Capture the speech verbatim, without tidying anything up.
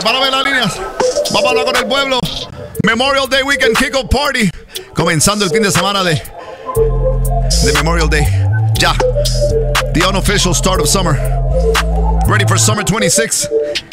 Prepárame las líneas. Vamos a hablar con el pueblo. Memorial Day Weekend Kickoff Party. Comenzando el fin de semana de, de Memorial Day. Ya. The unofficial start of summer. Ready for summer twenty-six.